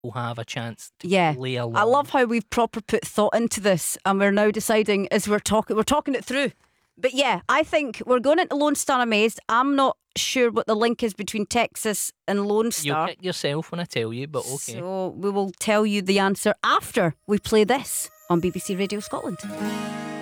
will have a chance to Yeah, play along. I love how we've proper put thought into this, and we're now deciding as we're talking it through. But yeah, I think we're going into Lone Star Amazed. I'm not sure what the link is between Texas and Lone You'll Star, kick yourself when I tell you, but okay. so we will tell you the answer after we play this on BBC Radio Scotland.